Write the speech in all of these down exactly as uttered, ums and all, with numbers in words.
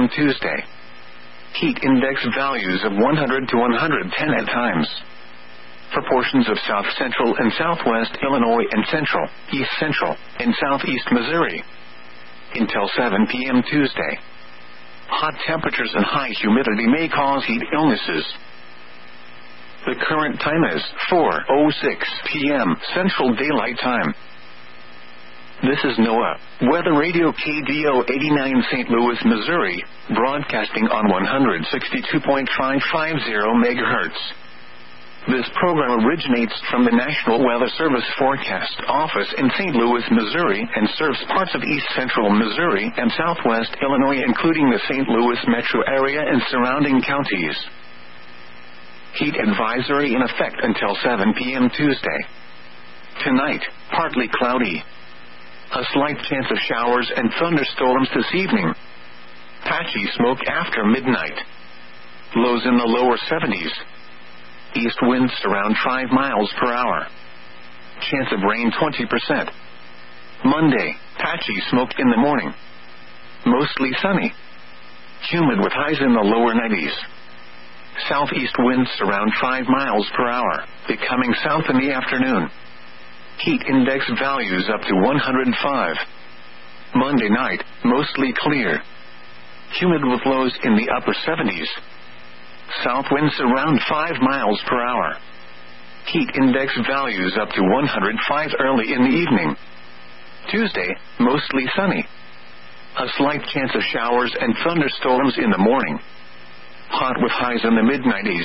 m Tuesday. Heat index values of one hundred to one hundred ten at times. For portions of south central and southwest Illinois and central, east central, and southeast Missouri. Until seven p m Tuesday. Hot temperatures and high humidity may cause heat illnesses. The current time is four oh six p m Central Daylight Time. This is NOAA Weather Radio K D O eighty-nine Saint Louis, Missouri, broadcasting on one sixty-two point five five zero megahertz. This program originates from the National Weather Service Forecast Office in Saint Louis, Missouri, and serves parts of east central Missouri and southwest Illinois, including the Saint Louis metro area and surrounding counties. Heat advisory in effect until seven p m Tuesday. Tonight, partly cloudy. A slight chance of showers and thunderstorms this evening. Patchy smoke after midnight. Lows in the lower seventies. East winds around five miles per hour. Chance of rain twenty percent. Monday, patchy smoke in the morning. Mostly sunny. Humid with highs in the lower nineties. Southeast winds around five miles per hour, becoming south in the afternoon. Heat index values up to one hundred five. Monday night, mostly clear. Humid with lows in the upper seventies. South winds around five miles per hour. Heat index values up to one hundred five early in the evening. Tuesday, mostly sunny. A slight chance of showers and thunderstorms in the morning. Hot with highs in the mid nineties.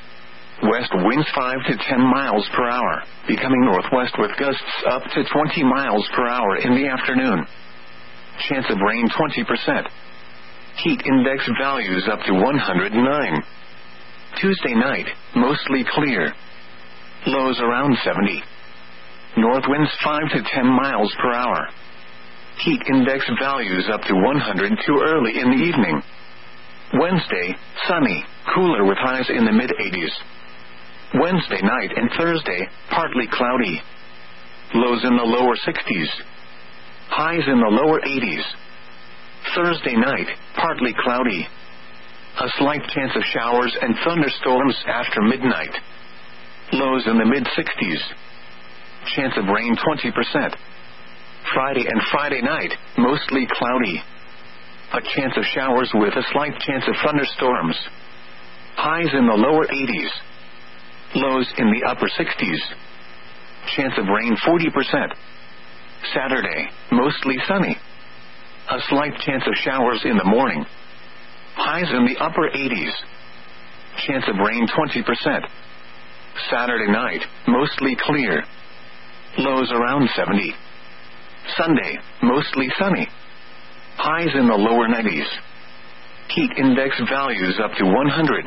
West winds five to ten miles per hour, becoming northwest with gusts up to twenty miles per hour in the afternoon. Chance of rain twenty percent. Heat index values up to one hundred nine. Tuesday night, mostly clear. Lows around seventy. North winds five to ten miles per hour. Heat index values up to one hundred two early in the evening. Wednesday, sunny, cooler with highs in the mid eighties. Wednesday night and Thursday, partly cloudy. Lows in the lower sixties. Highs in the lower eighties. Thursday night, partly cloudy. A slight chance of showers and thunderstorms after midnight. Lows in the mid sixties. Chance of rain twenty percent. Friday and Friday night, mostly cloudy. A chance of showers with a slight chance of thunderstorms. Highs in the lower eighties. Lows in the upper sixties. Chance of rain forty percent. Saturday, mostly sunny. A slight chance of showers in the morning. Highs in the upper eighties. Chance of rain twenty percent. Saturday night, mostly clear. Lows around seventy. Sunday, mostly sunny. Highs in the lower nineties. Heat index values up to one hundred.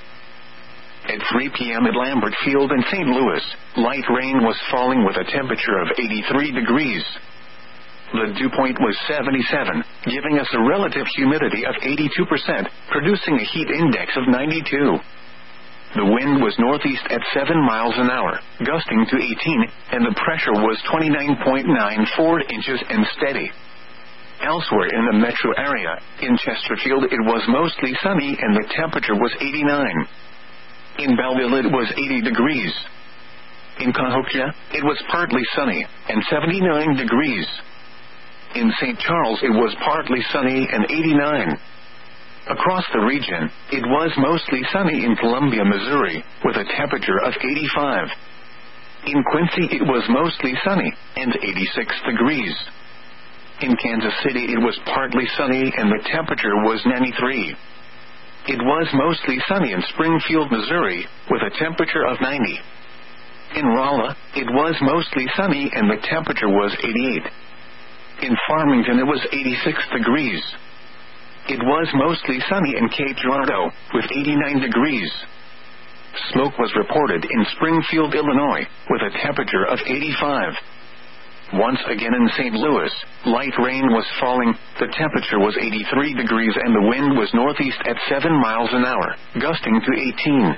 At three p m at Lambert Field in Saint Louis, light rain was falling with a temperature of eighty-three degrees. The dew point was seventy-seven, giving us a relative humidity of eighty-two percent, producing a heat index of ninety-two. The wind was northeast at seven miles an hour, gusting to eighteen, and the pressure was twenty-nine point nine four inches and steady. Elsewhere in the metro area, in Chesterfield it was mostly sunny and the temperature was eighty-nine. In Belleville it was eighty degrees. In Cahokia, it was partly sunny, and seventy-nine degrees. In Saint Charles it was partly sunny and eighty-nine. Across the region, it was mostly sunny in Columbia, Missouri, with a temperature of eighty-five. In Quincy it was mostly sunny, and eighty-six degrees. In Kansas City it was partly sunny and the temperature was ninety-three. It was mostly sunny in Springfield, Missouri, with a temperature of ninety. In Rolla, it was mostly sunny and the temperature was eighty-eight. In Farmington it was eighty-six degrees. It was mostly sunny in Cape Girardeau, with eighty-nine degrees. Smoke was reported in Springfield, Illinois, with a temperature of eighty-five. Once again in Saint Louis, light rain was falling, the temperature was eighty-three degrees and the wind was northeast at seven miles an hour, gusting to eighteen.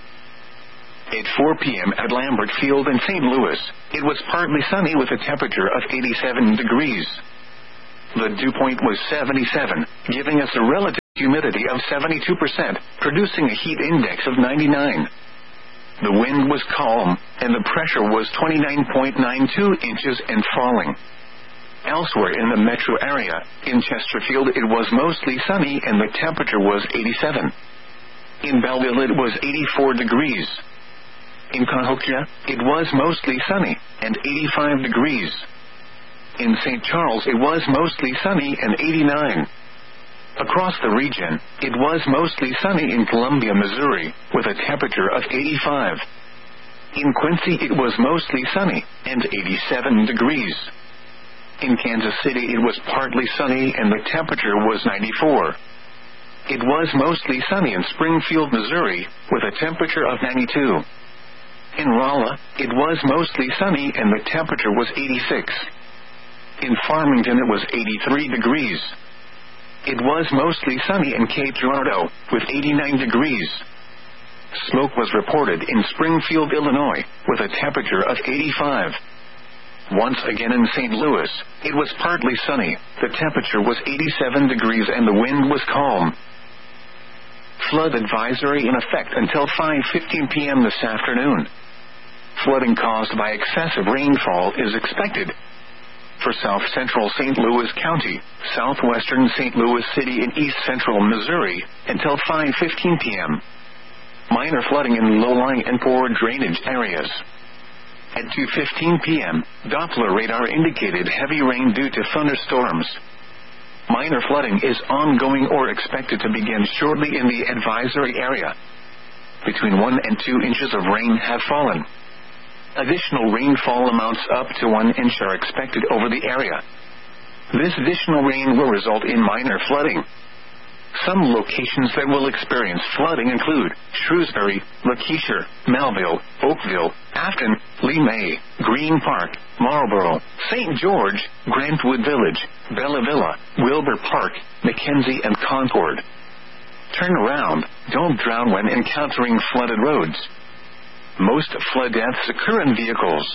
At four p m at Lambert Field in Saint Louis, it was partly sunny with a temperature of eighty-seven degrees. The dew point was seventy-seven, giving us a relative humidity of seventy-two percent, producing a heat index of ninety-nine. The wind was calm, and the pressure was twenty-nine point nine two inches and falling. Elsewhere in the metro area, in Chesterfield it was mostly sunny and the temperature was eighty-seven. In Belleville it was eighty-four degrees. In Cahokia, it was mostly sunny, and eighty-five degrees. In Saint Charles it was mostly sunny and eighty-nine. Across the region, it was mostly sunny in Columbia, Missouri, with a temperature of eighty-five. In Quincy it was mostly sunny, and eighty-seven degrees. In Kansas City it was partly sunny and the temperature was ninety-four. It was mostly sunny in Springfield, Missouri, with a temperature of ninety-two. In Rolla, it was mostly sunny and the temperature was eighty-six. In Farmington it was eighty-three degrees. It was mostly sunny in Cape Girardeau, with eighty-nine degrees. Smoke was reported in Springfield, Illinois, with a temperature of eighty-five. Once again in Saint Louis, it was partly sunny, the temperature was eighty-seven degrees and the wind was calm. Flood advisory in effect until five fifteen p.m. this afternoon. Flooding caused by excessive rainfall is expected for south-central Saint Louis County, southwestern Saint Louis City and east-central Missouri, until five fifteen p.m. Minor flooding in low-lying and poor drainage areas. At two fifteen p.m., Doppler radar indicated heavy rain due to thunderstorms. Minor flooding is ongoing or expected to begin shortly in the advisory area. Between one and two inches of rain have fallen. Additional rainfall amounts up to one inch are expected over the area. This additional rain will result in minor flooding. Some locations that will experience flooding include Shrewsbury, Lakeisha, Melville, Oakville, Afton, Lee May, Green Park, Marlboro, Saint George, Grantwood Village, Bella Villa, Wilbur Park, Mackenzie and Concord. Turn around, don't drown when encountering flooded roads. Most flood deaths occur in vehicles.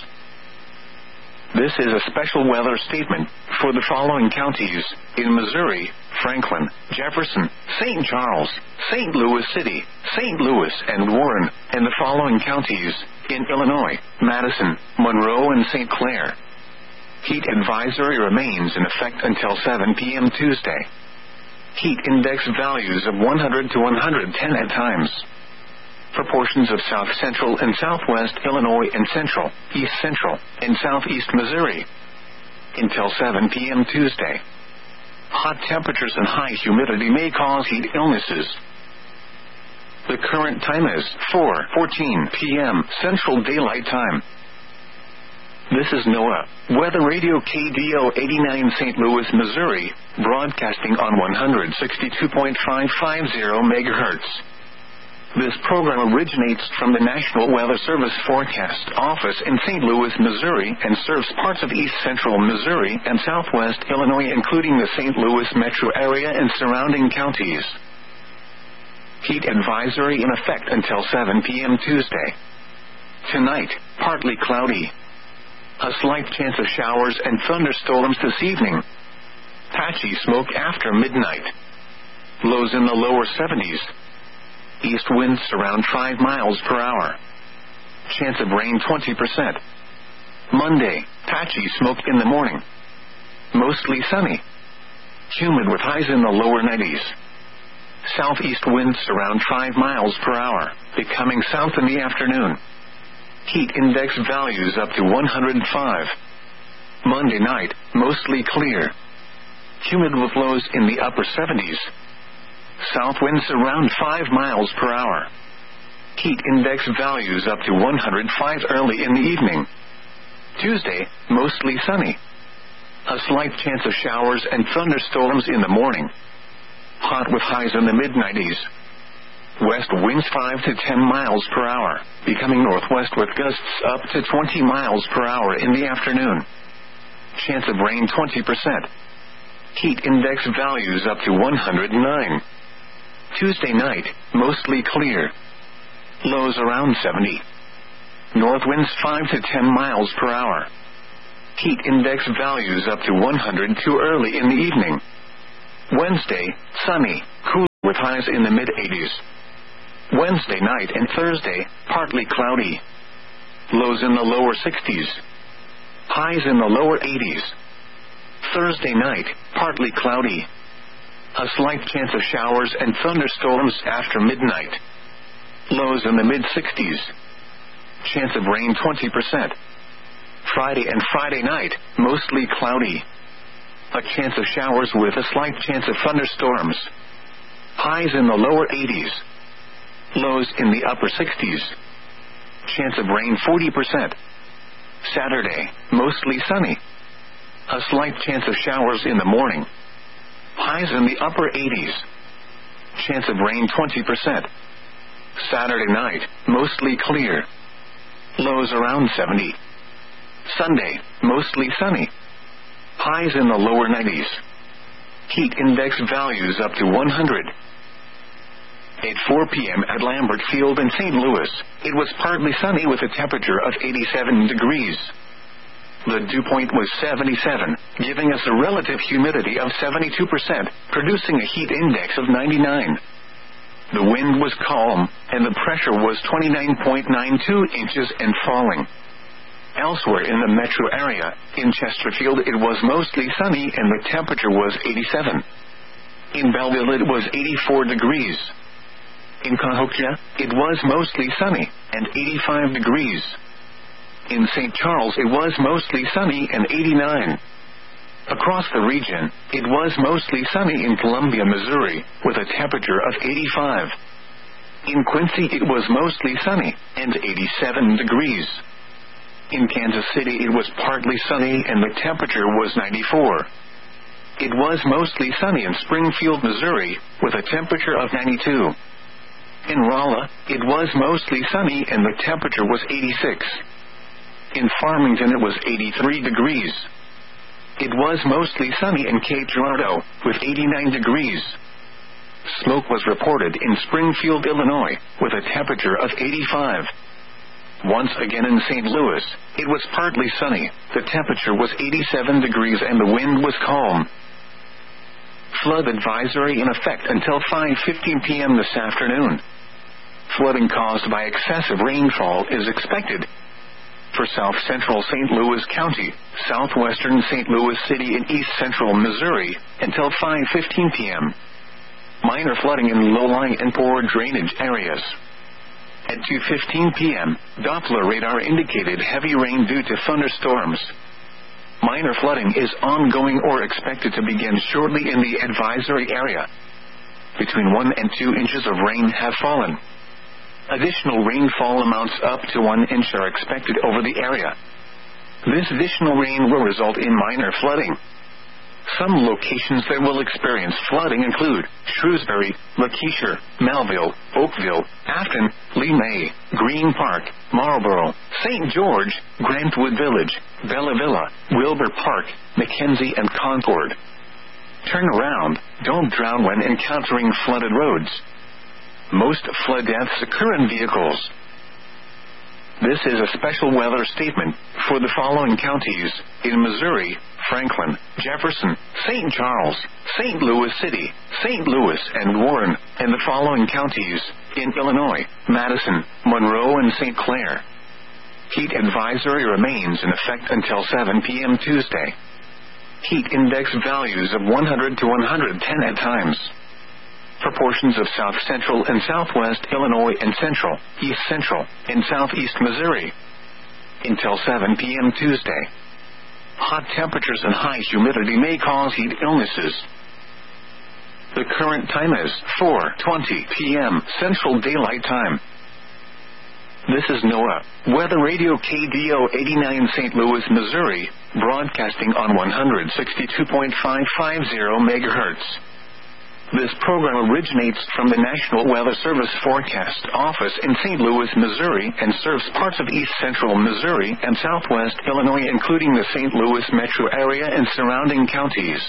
This is a special weather statement for the following counties in Missouri: Franklin, Jefferson, Saint Charles, Saint Louis City, Saint Louis and Warren, and the following counties in Illinois: Madison, Monroe and Saint Clair. Heat advisory remains in effect until seven p.m. Tuesday. Heat index values of one hundred to one hundred ten at times. For portions of south-central and southwest Illinois and central, east-central, and southeast Missouri. Until seven p.m. Tuesday. Hot temperatures and high humidity may cause heat illnesses. The current time is four fourteen p.m. Central Daylight Time. This is NOAA, Weather Radio K D O eighty-nine Saint Louis, Missouri, broadcasting on one sixty-two point five five zero megahertz. This program originates from the National Weather Service Forecast Office in Saint Louis, Missouri, and serves parts of east-central Missouri and southwest Illinois, including the Saint Louis metro area and surrounding counties. Heat advisory in effect until seven p.m. Tuesday. Tonight, partly cloudy. A slight chance of showers and thunderstorms this evening. Patchy smoke after midnight. Lows in the lower seventies. East winds around five miles per hour. Chance of rain twenty percent. Monday, patchy smoke in the morning. Mostly sunny. Humid with highs in the lower nineties. Southeast winds around five miles per hour, becoming south in the afternoon. Heat index values up to one hundred five. Monday night, mostly clear. Humid with lows in the upper seventies. South winds around five miles per hour. Heat index values up to one hundred five early in the evening. Tuesday, mostly sunny. A slight chance of showers and thunderstorms in the morning. Hot with highs in the mid nineties. West winds five to ten miles per hour, becoming northwest with gusts up to twenty miles per hour in the afternoon. Chance of rain twenty percent. Heat index values up to one hundred nine. Tuesday night, mostly clear. Lows around seventy. North winds five to ten miles per hour. Heat index values up to one hundred two early in the evening. Wednesday, sunny, cool with highs in the mid-eighties. Wednesday night and Thursday, partly cloudy. Lows in the lower sixties. Highs in the lower eighties. Thursday night, partly cloudy. A slight chance of showers and thunderstorms after midnight. Lows in the mid-sixties. Chance of rain twenty percent. Friday and Friday night, mostly cloudy. A chance of showers with a slight chance of thunderstorms. Highs in the lower eighties. Lows in the upper sixties. Chance of rain forty percent. Saturday, mostly sunny. A slight chance of showers in the morning. Highs in the upper eighties. Chance of rain twenty percent. Saturday night, mostly clear. Lows around seventy. Sunday, mostly sunny. Highs in the lower nineties. Heat index values up to one hundred. At four p.m. at Lambert Field in Saint Louis, it was partly sunny with a temperature of eighty-seven degrees. The dew point was seventy-seven, giving us a relative humidity of seventy-two percent, producing a heat index of ninety-nine. The wind was calm, and the pressure was twenty-nine point nine two inches and falling. Elsewhere in the metro area, in Chesterfield it was mostly sunny and the temperature was eighty-seven. In Belleville it was eighty-four degrees. In Cahokia, it was mostly sunny, and eighty-five degrees. In Saint Charles it was mostly sunny and eighty-nine. Across the region, it was mostly sunny in Columbia, Missouri, with a temperature of eighty-five. In Quincy it was mostly sunny, and eighty-seven degrees. In Kansas City it was partly sunny and the temperature was ninety-four. It was mostly sunny in Springfield, Missouri, with a temperature of ninety-two. In Rolla, it was mostly sunny and the temperature was eighty-six. In Farmington it was eighty-three degrees. It was mostly sunny in Cape Girardeau, with eighty-nine degrees. Smoke was reported in Springfield, Illinois, with a temperature of eighty-five. Once again in Saint Louis, it was partly sunny, the temperature was eighty-seven degrees and the wind was calm. Flood advisory in effect until five fifteen p.m. this afternoon. Flooding caused by excessive rainfall is expected for south-central Saint Louis County, southwestern Saint Louis City and east-central Missouri, until five fifteen p.m. Minor flooding in low-lying and poor drainage areas. At two fifteen p.m., Doppler radar indicated heavy rain due to thunderstorms. Minor flooding is ongoing or expected to begin shortly in the advisory area. Between one and two inches of rain have fallen. Additional rainfall amounts up to one inch are expected over the area. This additional rain will result in minor flooding. Some locations that will experience flooding include Shrewsbury, Lakeisha, Melville, Oakville, Afton, Lee May, Green Park, Marlboro, Saint George, Grantwood Village, Bella Villa, Wilbur Park, Mackenzie and Concord. Turn around, don't drown when encountering flooded roads. Most flood deaths occur in vehicles. This is a special weather statement for the following counties in Missouri: Franklin, Jefferson, Saint Charles, Saint Louis City, Saint Louis and Warren, and the following counties in Illinois: Madison, Monroe and Saint Clair. Heat advisory remains in effect until seven p.m. Tuesday. Heat index values of one hundred to one hundred ten at times. For portions of south-central and southwest Illinois and central, east-central, and southeast Missouri. Until seven p.m. Tuesday. Hot temperatures and high humidity may cause heat illnesses. The current time is four twenty p.m. Central Daylight Time. This is NOAA, Weather Radio K D O eighty-nine Saint Louis, Missouri, broadcasting on one sixty-two point five five zero megahertz. This program originates from the National Weather Service Forecast Office in Saint Louis, Missouri, and serves parts of east-central Missouri and southwest Illinois, including the Saint Louis metro area and surrounding counties.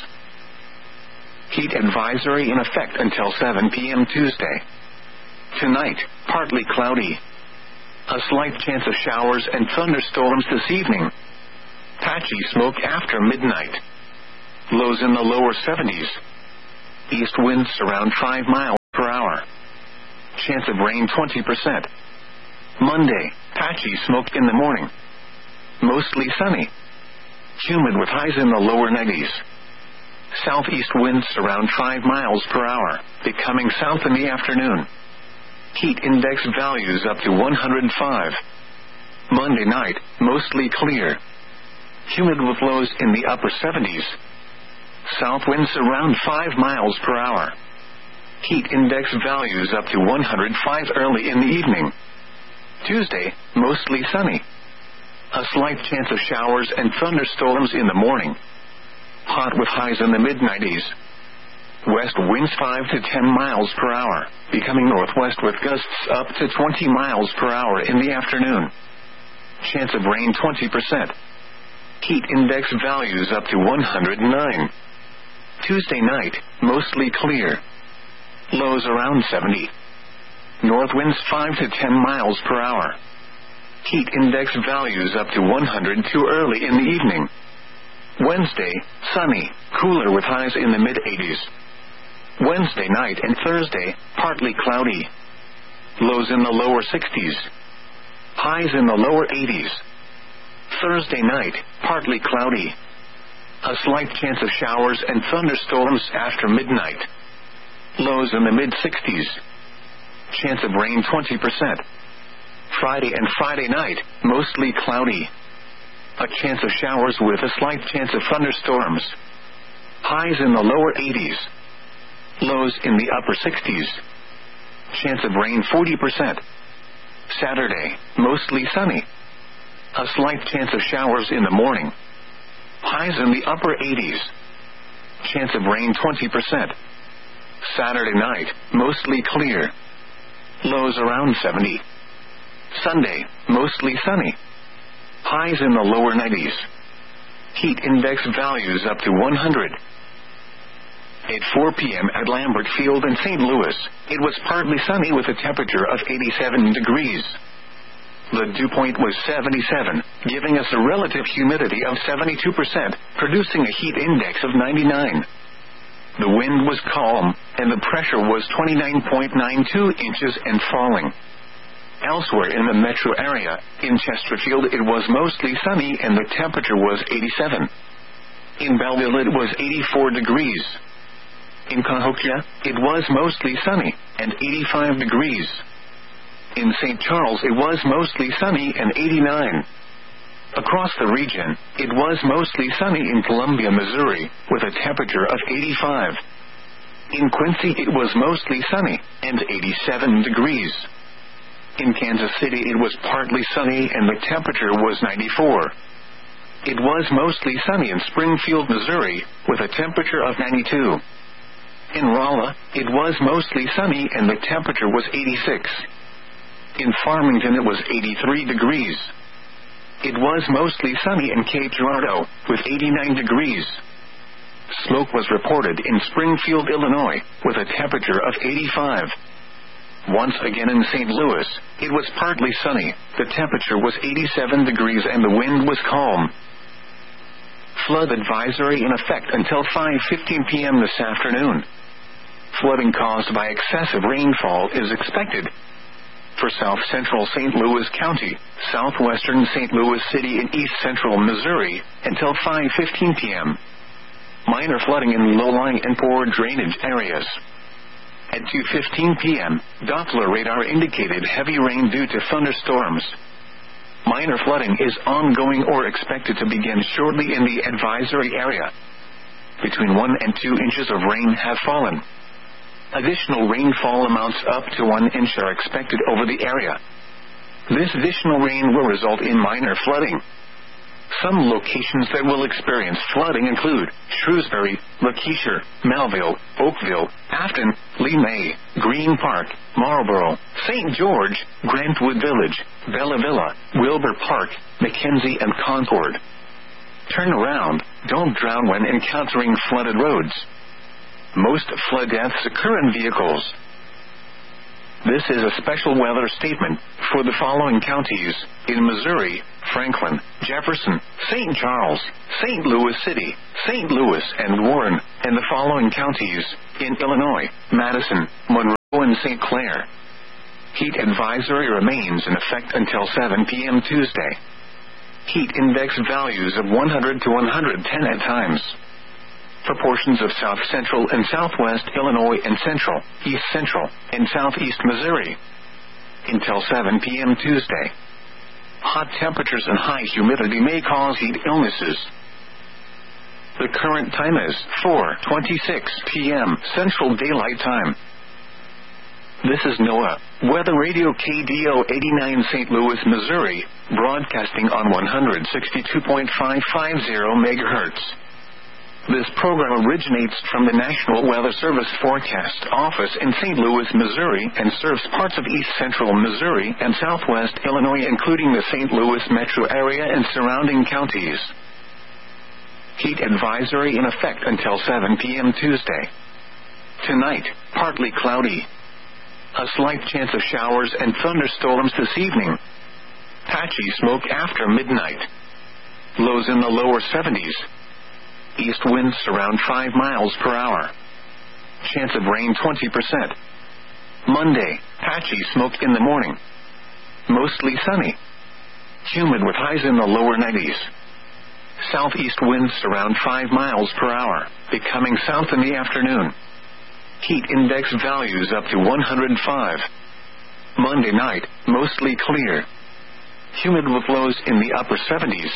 Heat advisory in effect until seven p.m. Tuesday. Tonight, partly cloudy. A slight chance of showers and thunderstorms this evening. Patchy smoke after midnight. Lows in the lower seventies. East winds around five miles per hour. Chance of rain twenty percent. Monday, patchy smoke in the morning. Mostly sunny. Humid with highs in the lower nineties. Southeast winds around five miles per hour, becoming south in the afternoon. Heat index values up to one hundred five. Monday night, mostly clear. Humid with lows in the upper seventies. South winds around five miles per hour. Heat index values up to one hundred five early in the evening. Tuesday, mostly sunny. A slight chance of showers and thunderstorms in the morning. Hot with highs in the mid nineties. West winds five to ten miles per hour, becoming northwest with gusts up to twenty miles per hour in the afternoon. Chance of rain twenty percent. Heat index values up to one hundred nine. Tuesday night, mostly clear. Lows around seventy. North winds five to ten miles per hour. Heat index values up to one hundred two early in the evening. Wednesday, sunny, cooler with highs in the mid eighties. Wednesday night and Thursday, partly cloudy. Lows in the lower sixties. Highs in the lower eighties. Thursday night, partly cloudy. A slight chance of showers and thunderstorms after midnight. Lows in the mid sixties. Chance of rain twenty percent. Friday and Friday night, mostly cloudy. A chance of showers with a slight chance of thunderstorms. Highs in the lower eighties. Lows in the upper sixties. Chance of rain forty percent. Saturday, mostly sunny. A slight chance of showers in the morning. Highs in the upper eighties. Chance of rain twenty percent. Saturday night, mostly clear. Lows around seventy. Sunday, mostly sunny. Highs in the lower nineties. Heat index values up to one hundred. At four p.m. at Lambert Field in Saint Louis, it was partly sunny with a temperature of eighty-seven degrees. The dew point was seventy-seven, giving us a relative humidity of seventy-two percent, producing a heat index of ninety-nine. The wind was calm, and the pressure was twenty-nine point nine two inches and falling. Elsewhere in the metro area, in Chesterfield it was mostly sunny and the temperature was eighty-seven. In Belleville it was eighty-four degrees. In Cahokia, it was mostly sunny, and eighty-five degrees. In Saint Charles it was mostly sunny and eighty-nine. Across the region, it was mostly sunny in Columbia, Missouri, with a temperature of eighty-five. In Quincy it was mostly sunny, and eighty-seven degrees. In Kansas City it was partly sunny and the temperature was ninety-four. It was mostly sunny in Springfield, Missouri, with a temperature of ninety-two. In Rolla, it was mostly sunny and the temperature was eighty-six. In Farmington it was eighty-three degrees. It was mostly sunny in Cape Girardeau, with eighty-nine degrees. Smoke was reported in Springfield, Illinois, with a temperature of eighty-five. Once again in Saint Louis, it was partly sunny, the temperature was eighty-seven degrees and the wind was calm. Flood advisory in effect until five fifteen p.m. this afternoon. Flooding caused by excessive rainfall is expected for south-central Saint Louis County, southwestern Saint Louis City and east-central Missouri until five fifteen p.m. Minor flooding in low-lying and poor drainage areas. At two fifteen p.m., Doppler radar indicated heavy rain due to thunderstorms. Minor flooding is ongoing or expected to begin shortly in the advisory area. Between one and two inches of rain have fallen. Additional rainfall amounts up to one inch are expected over the area. This additional rain will result in minor flooding. Some locations that will experience flooding include Shrewsbury, Lakeisha, Melville, Oakville, Afton, Lee May, Green Park, Marlboro, Saint George, Grantwood Village, Bella Villa, Wilbur Park, Mackenzie and Concord. Turn around, don't drown when encountering flooded roads. Most flood deaths occur in vehicles. This is a special weather statement for the following counties in Missouri: Franklin, Jefferson, Saint Charles, Saint Louis City, Saint Louis and Warren, and the following counties in Illinois: Madison, Monroe, and Saint Clair. Heat advisory remains in effect until seven p.m. Tuesday. Heat index values of one hundred to one hundred ten at times. For portions of south central and southwest Illinois and central, east central, and southeast Missouri. Until seven p.m. Tuesday. Hot temperatures and high humidity may cause heat illnesses. The current time is four twenty-six p.m. Central Daylight Time. This is NOAA Weather Radio K D O eighty-nine Saint Louis, Missouri, broadcasting on one hundred sixty-two point five five zero megahertz. This program originates from the National Weather Service Forecast Office in Saint Louis, Missouri, and serves parts of east central Missouri and southwest Illinois, including the Saint Louis metro area and surrounding counties. Heat advisory in effect until seven p.m. Tuesday. Tonight, partly cloudy. A slight chance of showers and thunderstorms this evening. Patchy smoke after midnight. Lows in the lower seventies. East winds around five miles per hour. Chance of rain twenty percent. Monday, patchy smoke in the morning. Mostly sunny. Humid with highs in the lower nineties. Southeast winds around five miles per hour, becoming south in the afternoon. Heat index values up to one hundred five. Monday night, mostly clear. Humid with lows in the upper seventies.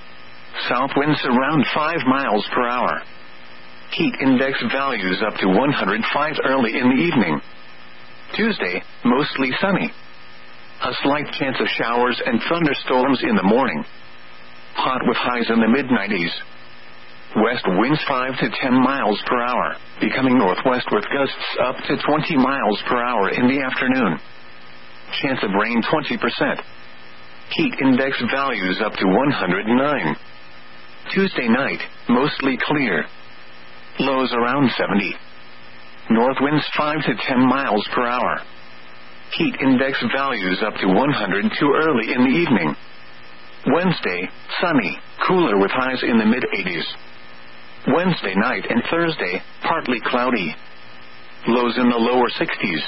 South winds around five miles per hour. Heat index values up to one hundred five early in the evening. Tuesday, mostly sunny. A slight chance of showers and thunderstorms in the morning. Hot with highs in the mid nineties. West winds five to ten miles per hour, becoming northwest with gusts up to twenty miles per hour in the afternoon. Chance of rain twenty percent. Heat index values up to one hundred nine. Tuesday night, mostly clear. Lows around seventy. North winds five to ten miles per hour. Heat index values up to one hundred two early in the evening. Wednesday, sunny, cooler with highs in the mid eighties. Wednesday night and Thursday, partly cloudy. Lows in the lower sixties.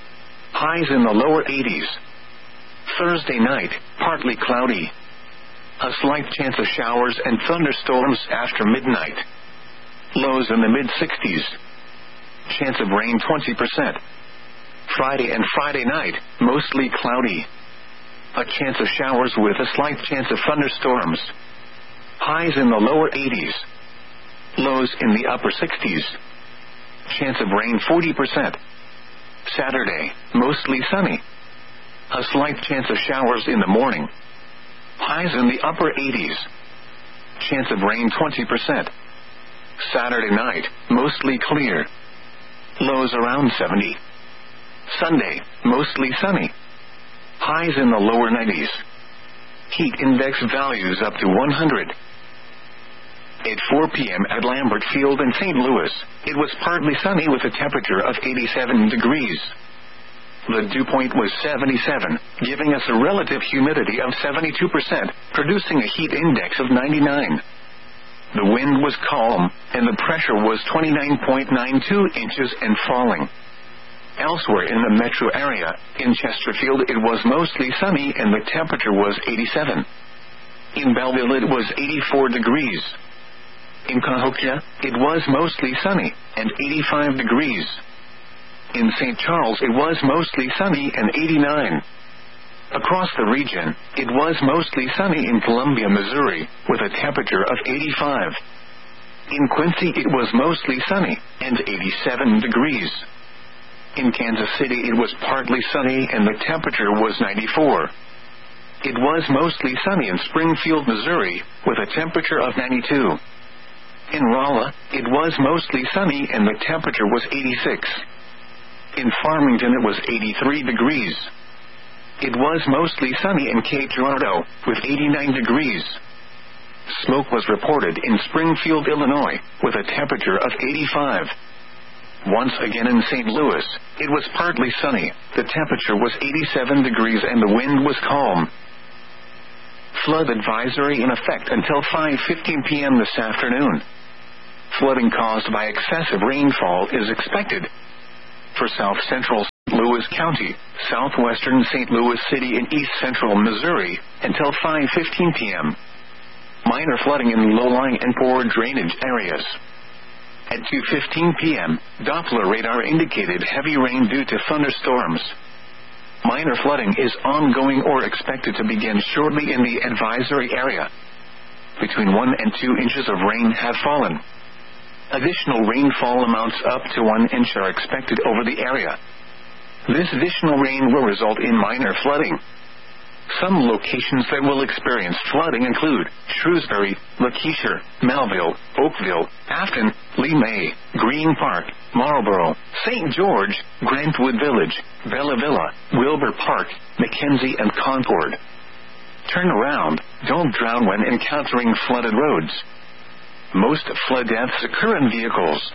Highs in the lower eighties. Thursday night, partly cloudy. A slight chance of showers and thunderstorms after midnight. Lows in the mid sixties. Chance of rain twenty percent. Friday and Friday night, mostly cloudy. A chance of showers with a slight chance of thunderstorms. Highs in the lower eighties. Lows in the upper sixties. Chance of rain forty percent. Saturday, mostly sunny. A slight chance of showers in the morning. Highs in the upper eighties. Chance of rain twenty percent. Saturday night, mostly clear. Lows around seventy. Sunday, mostly sunny. Highs in the lower nineties. Heat index values up to one hundred. At four p.m. at Lambert Field in Saint Louis, it was partly sunny with a temperature of eighty-seven degrees. The dew point was seventy-seven, giving us a relative humidity of seventy-two percent, producing a heat index of ninety-nine. The wind was calm, and the pressure was twenty-nine point nine two inches and falling. Elsewhere in the metro area, in Chesterfield it was mostly sunny and the temperature was eighty-seven. In Belleville it was eighty-four degrees. In Cahokia, it was mostly sunny, and eighty-five degrees. In Saint Charles it was mostly sunny and eighty-nine. Across the region, it was mostly sunny in Columbia, Missouri, with a temperature of eighty-five. In Quincy it was mostly sunny, and eighty-seven degrees. In Kansas City it was partly sunny and the temperature was ninety-four. It was mostly sunny in Springfield, Missouri, with a temperature of ninety-two. In Rolla, it was mostly sunny and the temperature was eighty-six. In Farmington it was eighty-three degrees. It was mostly sunny in Cape Girardeau, with eighty-nine degrees. Smoke was reported in Springfield, Illinois, with a temperature of eighty-five. Once again in Saint Louis, it was partly sunny, the temperature was eighty-seven degrees and the wind was calm. Flood advisory in effect until five fifteen p.m. this afternoon. Flooding caused by excessive rainfall is expected for south-central Saint Louis County, southwestern Saint Louis City and east-central Missouri until five fifteen p.m. Minor flooding in low-lying and poor drainage areas. At two fifteen p.m., Doppler radar indicated heavy rain due to thunderstorms. Minor flooding is ongoing or expected to begin shortly in the advisory area. Between one and two inches of rain have fallen. Additional rainfall amounts up to one inch are expected over the area. This additional rain will result in minor flooding. Some locations that will experience flooding include Shrewsbury, Lakeisha, Melville, Oakville, Afton, Lee May, Green Park, Marlboro, Saint George, Grantwood Village, Bella Villa, Wilbur Park, Mackenzie and Concord. Turn around, don't drown when encountering flooded roads. Most flood deaths occur in vehicles.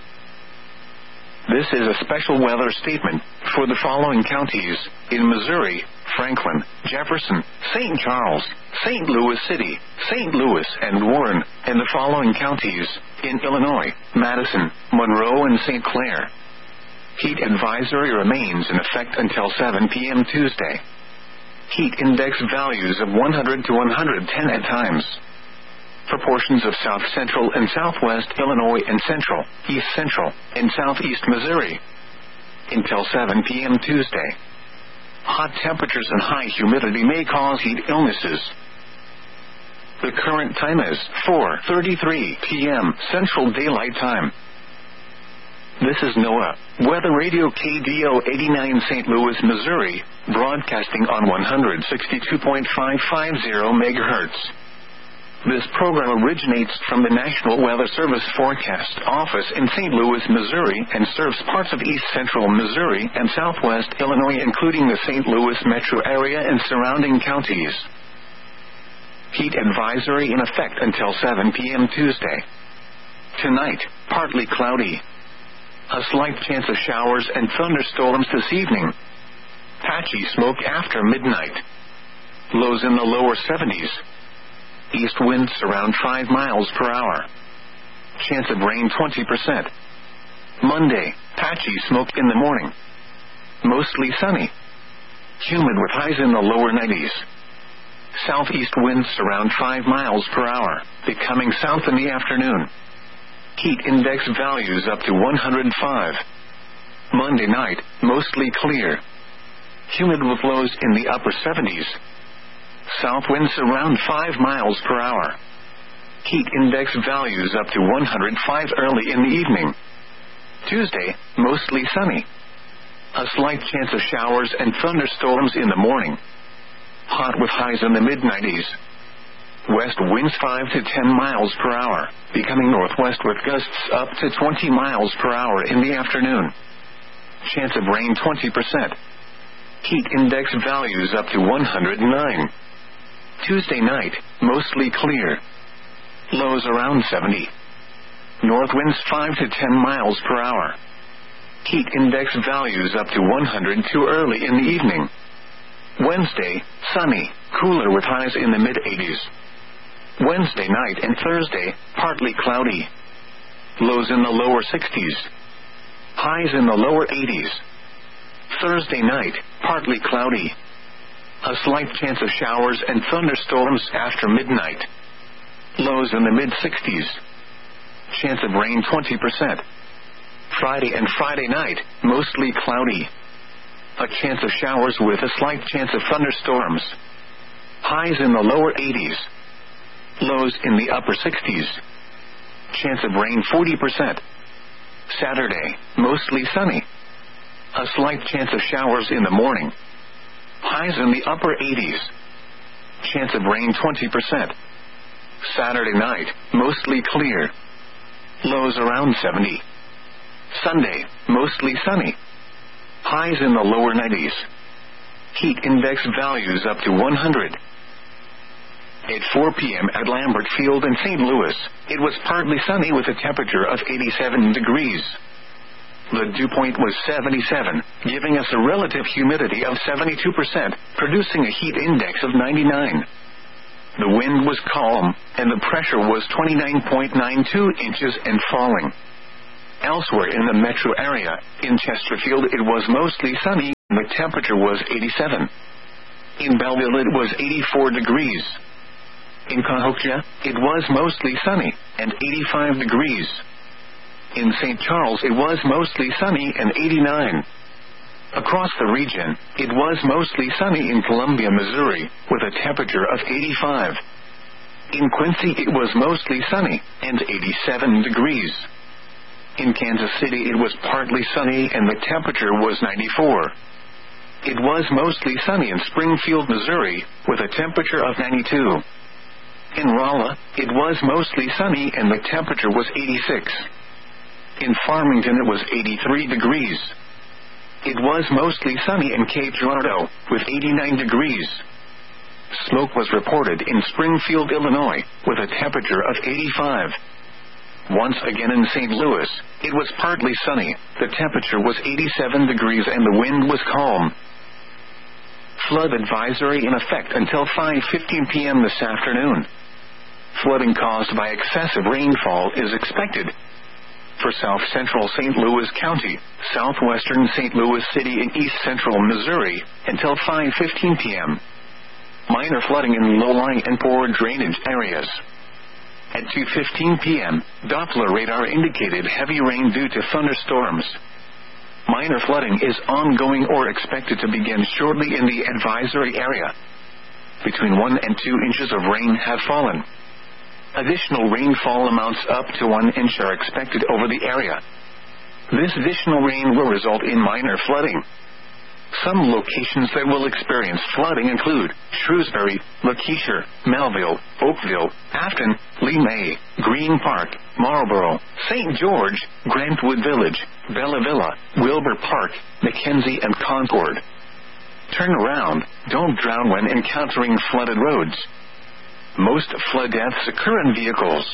This is a special weather statement for the following counties in Missouri: Franklin, Jefferson, Saint Charles, Saint Louis City, Saint Louis and Warren, and the following counties in Illinois: Madison, Monroe and Saint Clair. Heat advisory remains in effect until seven p.m. Tuesday. Heat index values of one hundred to one hundred ten at times. For portions of south central and southwest Illinois and central, east central, and southeast Missouri. Until seven p.m. Tuesday. Hot temperatures and high humidity may cause heat illnesses. The current time is four thirty-three p.m. Central Daylight Time. This is NOAA Weather Radio K D O eighty-nine Saint Louis, Missouri, broadcasting on one hundred sixty-two point five five zero megahertz. This program originates from the National Weather Service Forecast Office in Saint Louis, Missouri, and serves parts of east central Missouri and southwest Illinois, including the Saint Louis metro area and surrounding counties. Heat advisory in effect until seven p.m. Tuesday. Tonight, partly cloudy. A slight chance of showers and thunderstorms this evening. Patchy smoke after midnight. Lows in the lower seventies. East winds around five miles per hour. Chance of rain twenty percent. Monday, patchy smoke in the morning. Mostly sunny. Humid with highs in the lower nineties. Southeast winds around five miles per hour, becoming south in the afternoon. Heat index values up to one hundred five. Monday night, mostly clear. Humid with lows in the upper seventies. South winds around five miles per hour. Heat index values up to one hundred five early in the evening. Tuesday, mostly sunny. A slight chance of showers and thunderstorms in the morning. Hot with highs in the mid nineties. West winds five to ten miles per hour, becoming northwest with gusts up to twenty miles per hour in the afternoon. Chance of rain twenty percent. Heat index values up to one hundred nine. Tuesday night, mostly clear. Lows around seventy. North winds five to ten miles per hour. Heat index values up to one hundred two early in the evening. Wednesday, sunny, cooler with highs in the mid eighties. Wednesday night and Thursday, partly cloudy. Lows in the lower sixties. Highs in the lower eighties. Thursday night, partly cloudy. A slight chance of showers and thunderstorms after midnight. Lows in the mid sixties. Chance of rain twenty percent. Friday and Friday night, mostly cloudy. A chance of showers with a slight chance of thunderstorms. Highs in the lower eighties. Lows in the upper sixties. Chance of rain forty percent. Saturday, mostly sunny. A slight chance of showers in the morning. Highs in the upper eighties. Chance of rain twenty percent. Saturday night, mostly clear. Lows around seventy. Sunday, mostly sunny. Highs in the lower nineties. Heat index values up to one hundred. At four p.m. at Lambert Field in Saint Louis, it was partly sunny with a temperature of eighty-seven degrees. The dew point was seventy-seven, giving us a relative humidity of seventy-two percent, producing a heat index of ninety-nine. The wind was calm, and the pressure was twenty-nine point nine two inches and falling. Elsewhere in the metro area, in Chesterfield it was mostly sunny, and the temperature was eighty-seven. In Belleville it was eighty-four degrees. In Cahokia, it was mostly sunny, and eighty-five degrees. In Saint Charles it was mostly sunny and eighty-nine. Across the region, it was mostly sunny in Columbia, Missouri, with a temperature of eighty-five. In Quincy it was mostly sunny, and eighty-seven degrees. In Kansas City it was partly sunny and the temperature was ninety-four. It was mostly sunny in Springfield, Missouri, with a temperature of ninety-two. In Rolla, it was mostly sunny and the temperature was eighty-six. In Farmington it was eighty-three degrees. It was mostly sunny in Cape Girardeau, with eighty-nine degrees. Smoke was reported in Springfield, Illinois, with a temperature of eighty-five. Once again in Saint Louis, it was partly sunny, the temperature was eighty-seven degrees and the wind was calm. Flood advisory in effect until five fifteen p.m. this afternoon. Flooding caused by excessive rainfall is expected for south-central Saint Louis County, southwestern Saint Louis City and east-central Missouri, until five fifteen p.m. Minor flooding in low-lying and poor drainage areas. At two fifteen p.m., Doppler radar indicated heavy rain due to thunderstorms. Minor flooding is ongoing or expected to begin shortly in the advisory area. Between one and two inches of rain have fallen. Additional rainfall amounts up to one inch are expected over the area. This additional rain will result in minor flooding. Some locations that will experience flooding include Shrewsbury, Lakeisha, Melville, Oakville, Afton, Lee May, Green Park, Marlboro, Saint George, Grantwood Village, Bella Villa, Wilbur Park, Mackenzie and Concord. Turn around, don't drown when encountering flooded roads. Most flood deaths occur in vehicles.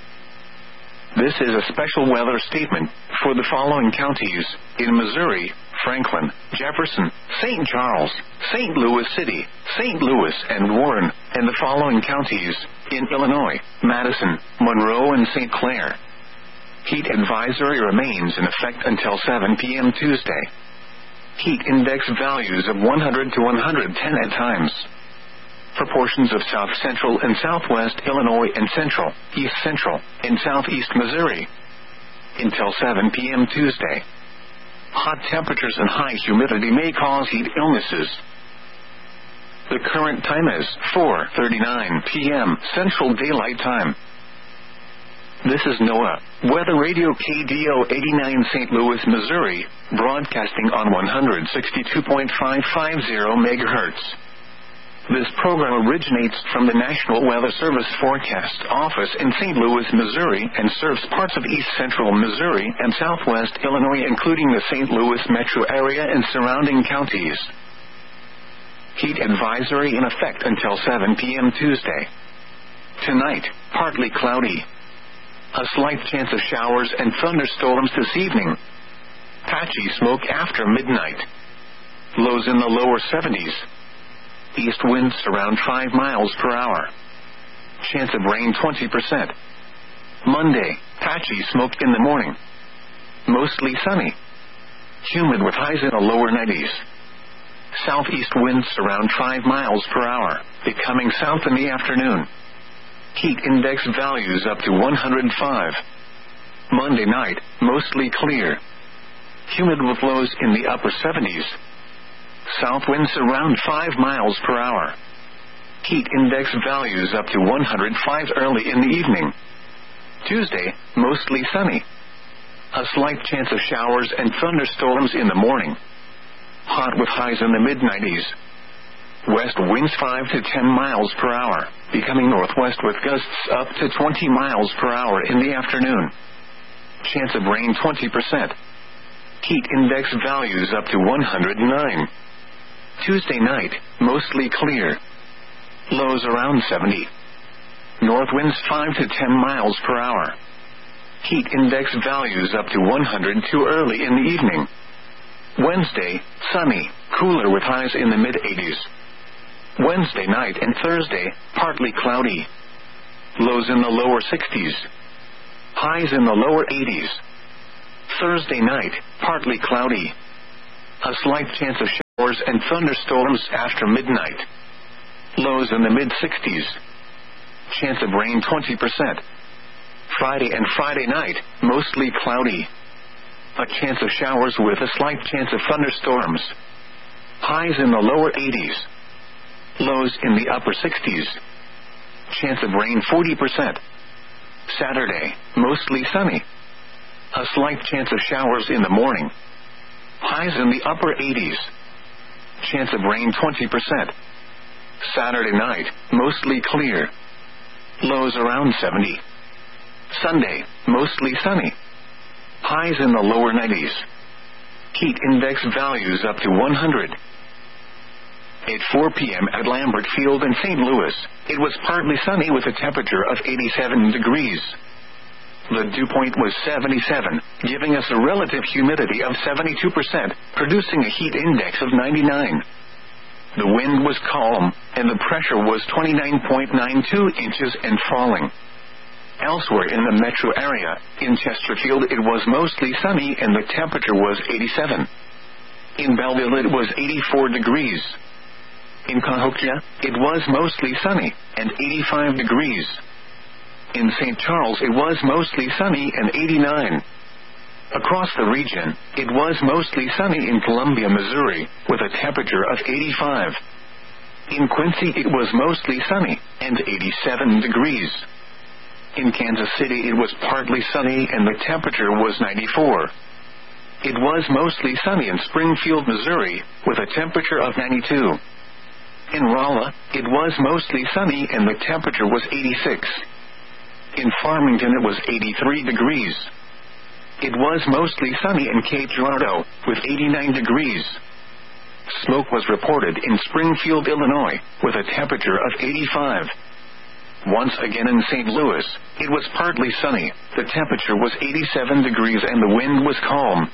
This is a special weather statement for the following counties in Missouri: Franklin, Jefferson, Saint Charles, Saint Louis City, Saint Louis and Warren, and the following counties in Illinois: Madison, Monroe and Saint Clair. Heat advisory remains in effect until seven p.m. Tuesday. Heat index values of one hundred to one hundred ten at times. For portions of south-central and southwest Illinois and central, east-central, and southeast Missouri. Until seven p.m. Tuesday. Hot temperatures and high humidity may cause heat illnesses. The current time is four thirty-nine p.m. Central Daylight Time. This is NOAA Weather Radio K D O eighty-nine Saint Louis, Missouri, broadcasting on one sixty-two point five five zero megahertz. This program originates from the National Weather Service Forecast Office in Saint Louis, Missouri, and serves parts of east-central Missouri and southwest Illinois, including the Saint Louis metro area and surrounding counties. Heat advisory in effect until seven p.m. Tuesday. Tonight, partly cloudy. A slight chance of showers and thunderstorms this evening. Patchy smoke after midnight. Lows in the lower seventies. East winds around five miles per hour. Chance of rain twenty percent. Monday, patchy smoke in the morning. Mostly sunny. Humid with highs in the lower nineties. Southeast winds around five miles per hour, becoming south in the afternoon. Heat index values up to one hundred five. Monday night, mostly clear. Humid with lows in the upper seventies. South winds around five miles per hour. Heat index values up to one hundred five early in the evening. Tuesday, mostly sunny. A slight chance of showers and thunderstorms in the morning. Hot with highs in the mid nineties. West winds five to ten miles per hour, becoming northwest with gusts up to twenty miles per hour in the afternoon. Chance of rain twenty percent. Heat index values up to one hundred nine. Tuesday night, mostly clear. Lows around seventy. North winds five to ten miles per hour. Heat index values up to one hundred too early in the evening. Wednesday, sunny, cooler with highs in the mid eighties. Wednesday night and Thursday, partly cloudy. Lows in the lower sixties. Highs in the lower eighties. Thursday night, partly cloudy. A slight chance of showers and thunderstorms after midnight. Lows in the mid sixties. Chance of rain twenty percent. Friday and Friday night, mostly cloudy. A chance of showers with a slight chance of thunderstorms. Highs in the lower eighties. Lows in the upper sixties. Chance of rain forty percent. Saturday, mostly sunny. A slight chance of showers in the morning. Highs in the upper eighties. Chance of rain twenty percent. Saturday night, mostly clear. Lows around seventy. Sunday, mostly sunny. Highs in the lower nineties. Heat index values up to one hundred. At four p.m. at Lambert Field in Saint Louis, it was partly sunny with a temperature of eighty-seven degrees. The dew point was seventy-seven, giving us a relative humidity of seventy-two percent, producing a heat index of ninety-nine. The wind was calm, and the pressure was twenty-nine point nine two inches and falling. Elsewhere in the metro area, in Chesterfield it was mostly sunny and the temperature was eighty-seven. In Belleville it was eighty-four degrees. In Cahokia, it was mostly sunny, and eighty-five degrees. In Saint Charles it was mostly sunny and eighty-nine. Across the region, it was mostly sunny in Columbia, Missouri, with a temperature of eighty-five. In Quincy it was mostly sunny, and eighty-seven degrees. In Kansas City it was partly sunny and the temperature was ninety-four. It was mostly sunny in Springfield, Missouri, with a temperature of ninety-two. In Rolla, it was mostly sunny and the temperature was eighty-six. In Farmington it was eighty-three degrees. It was mostly sunny in Cape Girardeau, with eighty-nine degrees. Smoke was reported in Springfield, Illinois, with a temperature of eighty-five. Once again in Saint Louis, it was partly sunny, the temperature was eighty-seven degrees and the wind was calm.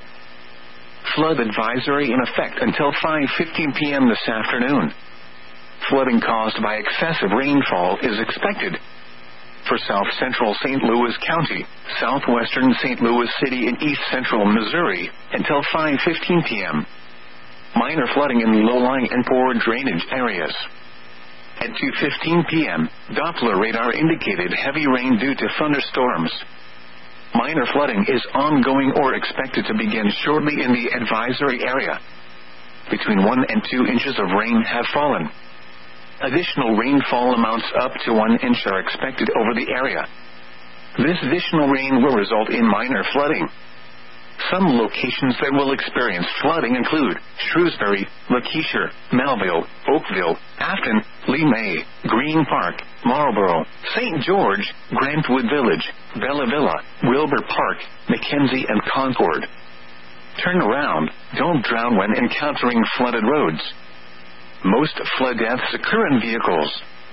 Flood advisory in effect until five fifteen p.m. this afternoon. Flooding caused by excessive rainfall is expected for south-central Saint Louis County, southwestern Saint Louis City and east-central Missouri until five fifteen p.m. Minor flooding in low-lying and poor drainage areas. At two fifteen p.m., Doppler radar indicated heavy rain due to thunderstorms. Minor flooding is ongoing or expected to begin shortly in the advisory area. Between one and two inches of rain have fallen. Additional rainfall amounts up to one inch are expected over the area. This additional rain will result in minor flooding. Some locations that will experience flooding include Shrewsbury, Lakeisha, Melville, Oakville, Afton, Lee May, Green Park, Marlboro, Saint George, Grantwood Village, Bella Villa, Wilbur Park, McKenzie and Concord. Turn around, don't drown when encountering flooded roads. Most flood deaths occur in vehicles.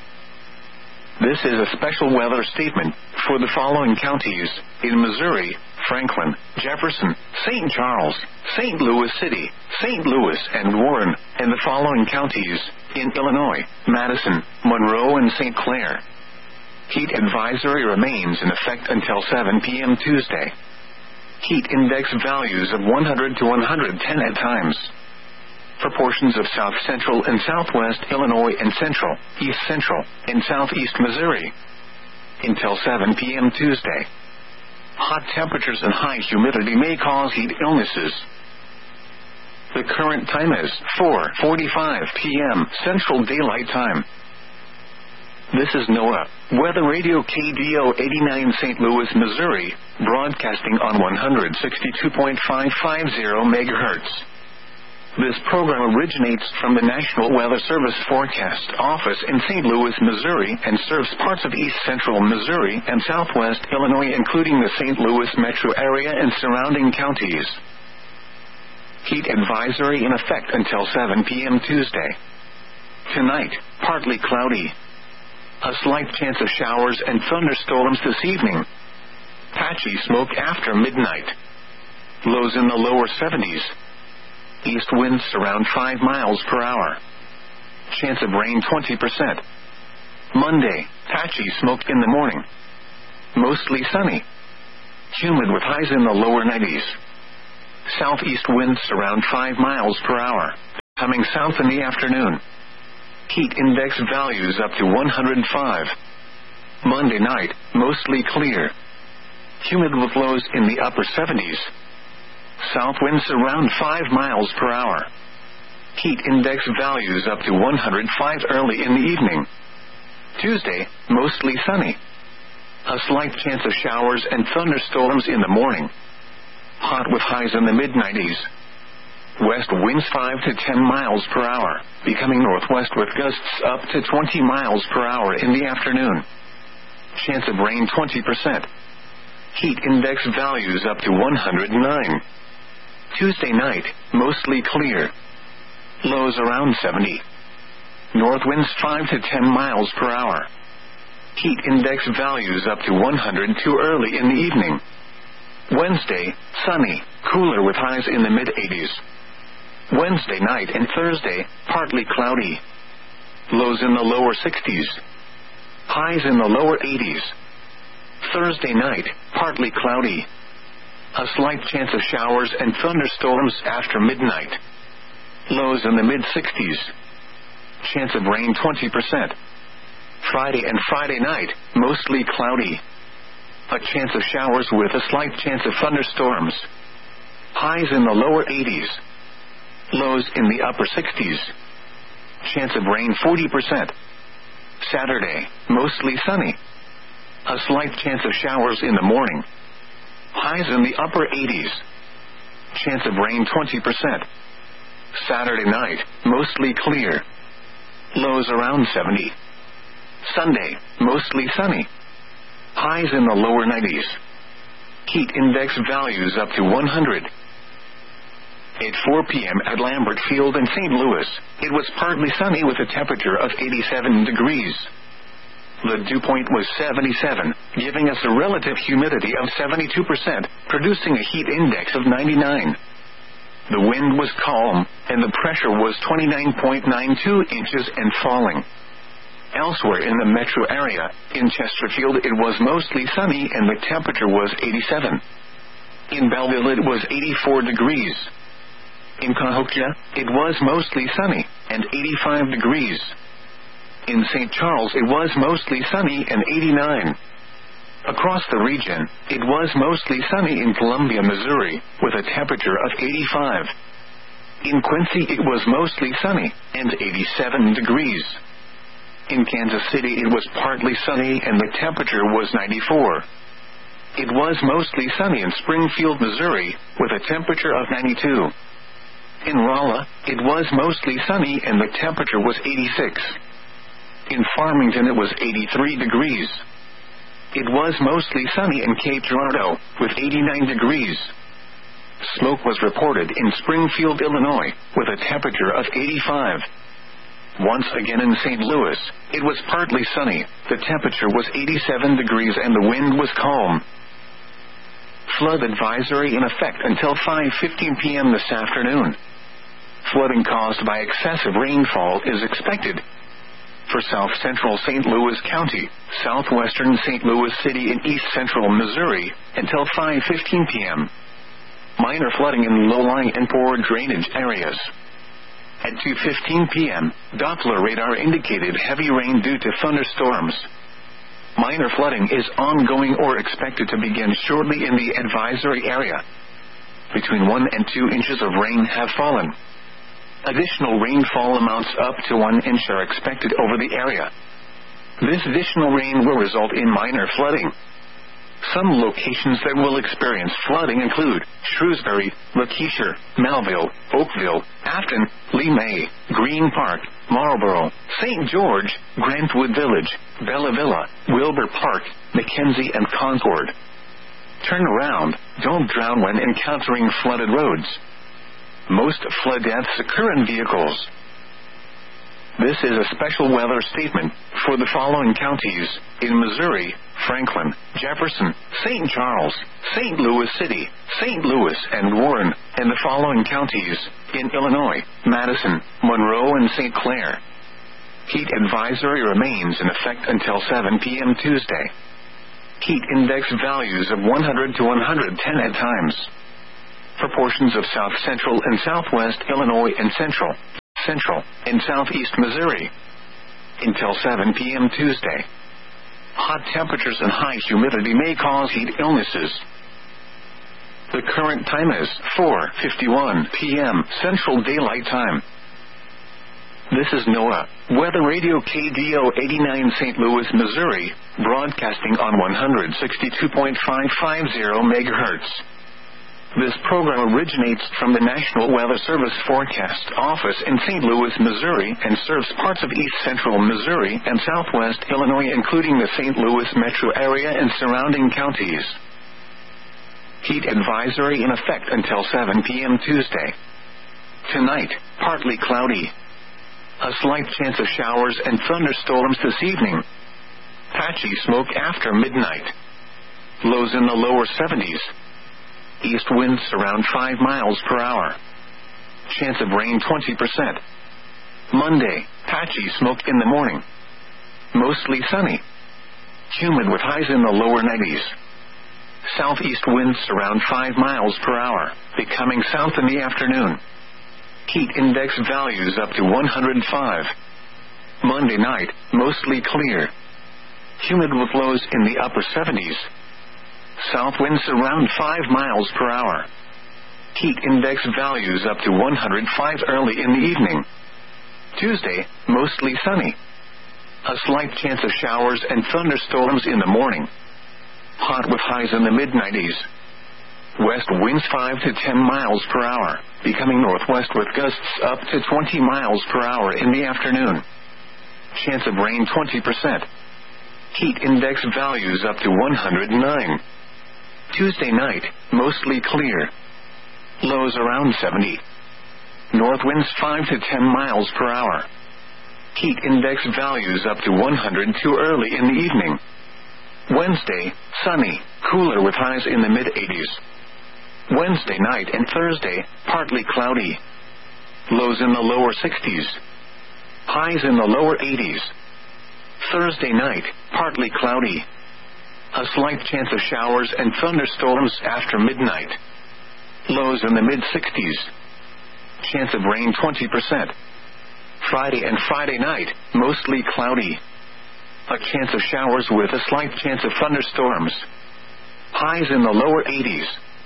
This is a special weather statement for the following counties in Missouri: Franklin, Jefferson, Saint Charles, Saint Louis City, Saint Louis and Warren, and the following counties in Illinois: Madison, Monroe and Saint Clair. Heat advisory remains in effect until seven p.m. Tuesday. Heat index values of one hundred to one hundred ten at times. For portions of south central and southwest Illinois and central, east central, and southeast Missouri. Until seven p.m. Tuesday. Hot temperatures and high humidity may cause heat illnesses. The current time is four forty-five p.m. Central Daylight Time. This is NOAA, Weather Radio K D O eighty-nine Saint Louis, Missouri, broadcasting on one hundred sixty-two point five five zero megahertz. This program originates from the National Weather Service Forecast Office in Saint Louis, Missouri, and serves parts of east central Missouri and southwest Illinois, including the Saint Louis metro area and surrounding counties. Heat advisory in effect until seven p.m. Tuesday. Tonight, partly cloudy. A slight chance of showers and thunderstorms this evening. patchy smoke after midnight. Lows in the lower seventies. East winds around five miles per hour. Chance of rain twenty percent. Monday, patchy smoke in the morning. Mostly sunny. Humid with highs in the lower nineties. Southeast winds around five miles per hour, coming south in the afternoon. Heat index values up to one hundred five. Monday night, mostly clear. Humid with lows in the upper seventies. South winds around five miles per hour. Heat index values up to one hundred five early in the evening. Tuesday, mostly sunny. A slight chance of showers and thunderstorms in the morning. Hot with highs in the mid nineties. West winds five to ten miles per hour, becoming northwest with gusts up to twenty miles per hour in the afternoon. Chance of rain twenty percent. Heat index values up to one hundred nine. Tuesday night, mostly clear. Lows around seventy. North winds five to ten miles per hour. Heat index values up to one hundred two early in the evening. Wednesday, sunny, cooler with highs in the mid eighties. Wednesday night and Thursday, partly cloudy. Lows in the lower sixties. Highs in the lower eighties. Thursday night, partly cloudy. A slight chance of showers and thunderstorms after midnight. Lows in the mid sixties. Chance of rain twenty percent. Friday and Friday night, mostly cloudy. A chance of showers with a slight chance of thunderstorms. Highs in the lower eighties. Lows in the upper sixties. Chance of rain forty percent. Saturday, mostly sunny. A slight chance of showers in the morning. Highs in the upper eighties. Chance of rain twenty percent. Saturday night, mostly clear. Lows around seventy. Sunday, mostly sunny. Highs in the lower nineties. Heat index values up to one hundred. At four p.m. at Lambert Field in Saint Louis, it was partly sunny with a temperature of eighty-seven degrees. The dew point was seventy-seven, giving us a relative humidity of seventy-two percent, producing a heat index of ninety-nine. The wind was calm, and the pressure was twenty-nine point nine two inches and falling. Elsewhere in the metro area, in Chesterfield it was mostly sunny and the temperature was eighty-seven. In Belleville it was eighty-four degrees. In Cahokia, it was mostly sunny, and eighty-five degrees. In Saint Charles it was mostly sunny and eighty-nine. Across the region, it was mostly sunny in Columbia, Missouri, with a temperature of eighty-five. In Quincy it was mostly sunny, and eighty-seven degrees. In Kansas City it was partly sunny and the temperature was ninety-four. It was mostly sunny in Springfield, Missouri, with a temperature of ninety-two. In Rolla, it was mostly sunny and the temperature was eighty-six. In Farmington it was eighty-three degrees. It was mostly sunny in Cape Girardeau, with eighty-nine degrees. Smoke was reported in Springfield, Illinois, with a temperature of eighty-five. Once again in Saint Louis, it was partly sunny, the temperature was eighty-seven degrees and the wind was calm. Flood advisory in effect until five fifteen p.m. this afternoon. Flooding caused by excessive rainfall is expected for south-central Saint Louis County, southwestern Saint Louis City and east-central Missouri until five fifteen p.m. Minor flooding in low-lying and poor drainage areas. At two fifteen p.m., Doppler radar indicated heavy rain due to thunderstorms. Minor flooding is ongoing or expected to begin shortly in the advisory area. Between one and two inches of rain have fallen. Additional rainfall amounts up to one inch are expected over the area. This additional rain will result in minor flooding. Some locations that will experience flooding include Shrewsbury, Lakeisha, Melville, Oakville, Afton, Lee May, Green Park, Marlboro, Saint George, Grantwood Village, Bella Villa, Wilbur Park, Mackenzie and Concord. Turn around, don't drown when encountering flooded roads. Most flood deaths occur in vehicles. This is a special weather statement for the following counties in Missouri: Franklin, Jefferson, Saint Charles, Saint Louis City, Saint Louis, and Warren, and the following counties in Illinois: Madison, Monroe, and Saint Clair. Heat advisory remains in effect until seven p.m. Tuesday. Heat index values of one hundred to one hundred ten at times. For portions of south central and southwest Illinois and central, central, and southeast Missouri. Until seven p.m. Tuesday. Hot temperatures and high humidity may cause heat illnesses. The current time is four fifty-one p.m. Central Daylight Time. This is NOAA Weather Radio K D O eighty-nine Saint Louis, Missouri, broadcasting on one sixty-two point five five zero megahertz. This program originates from the National Weather Service Forecast Office in Saint Louis, Missouri, and serves parts of east central Missouri and southwest Illinois, including the Saint Louis metro area and surrounding counties. Heat advisory in effect until seven p.m. Tuesday. Tonight, partly cloudy. A slight chance of showers and thunderstorms this evening. Patchy smoke after midnight. Lows in the lower seventies. East winds around five miles per hour. Chance of rain twenty percent. Monday, patchy smoke in the morning. Mostly sunny. Humid with highs in the lower nineties. Southeast winds around five miles per hour, becoming south in the afternoon. Heat index values up to one hundred five. Monday night, mostly clear. Humid with lows in the upper seventies. South winds around five miles per hour. Heat index values up to one hundred five early in the evening. Tuesday, mostly sunny. A slight chance of showers and thunderstorms in the morning. Hot with highs in the mid nineties. West winds five to ten miles per hour, becoming northwest with gusts up to twenty miles per hour in the afternoon. Chance of rain twenty percent. Heat index values up to one hundred nine. Tuesday night, mostly clear. Lows around seventy. North winds five to ten miles per hour. Heat index values up to one hundred two early in the evening. Wednesday, sunny, cooler with highs in the mid eighties. Wednesday night and Thursday, partly cloudy. Lows in the lower sixties. Highs in the lower eighties. Thursday night, partly cloudy. A slight chance of showers and thunderstorms after midnight. Lows in the mid sixties. Chance of rain twenty percent. Friday and Friday night, mostly cloudy. A chance of showers with a slight chance of thunderstorms. Highs in the lower eighties.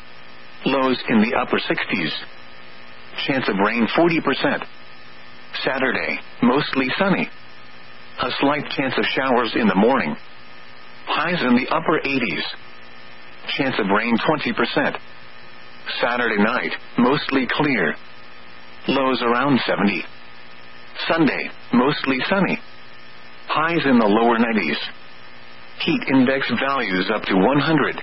Lows in the upper sixties. Chance of rain forty percent. Saturday, mostly sunny. A slight chance of showers in the morning. Highs in the upper eighties. Chance of rain twenty percent. Saturday night, mostly clear. Lows around seventy. Sunday, mostly sunny. Highs in the lower nineties. Heat index values up to one hundred.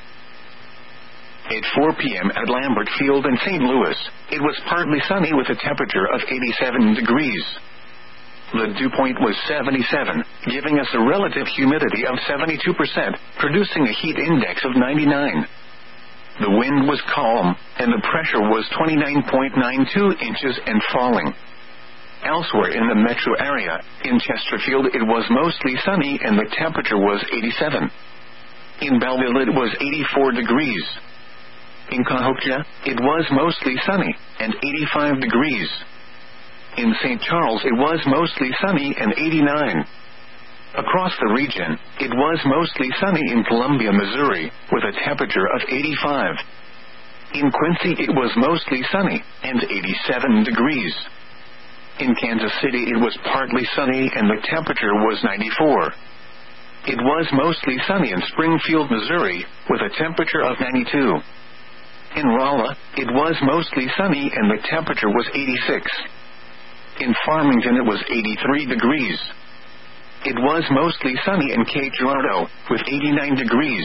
At four p.m. at Lambert Field in Saint Louis, it was partly sunny with a temperature of eighty-seven degrees. The dew point was seventy-seven, giving us a relative humidity of seventy-two percent, producing a heat index of ninety-nine. The wind was calm, and the pressure was twenty-nine point nine two inches and falling. Elsewhere in the metro area, in Chesterfield it was mostly sunny and the temperature was eighty-seven. In Belleville it was eighty-four degrees. In Cahokia, it was mostly sunny and eighty-five degrees. In Saint Charles it was mostly sunny and eighty-nine. Across the region, it was mostly sunny in Columbia, Missouri, with a temperature of eighty-five. In Quincy it was mostly sunny and eighty-seven degrees. In Kansas City it was partly sunny and the temperature was ninety-four. It was mostly sunny in Springfield, Missouri, with a temperature of ninety-two. In Rolla, it was mostly sunny and the temperature was eighty-six. In Farmington it was eighty-three degrees. It was mostly sunny in Cape Girardeau, with eighty-nine degrees.